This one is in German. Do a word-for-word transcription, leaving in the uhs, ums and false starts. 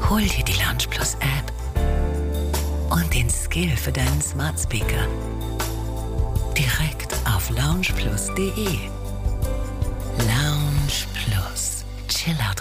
Hol dir die Lounge Plus App und den Skill für deinen Smart Speaker direkt auf lounge plus punkt de. Lounge Plus. Chill out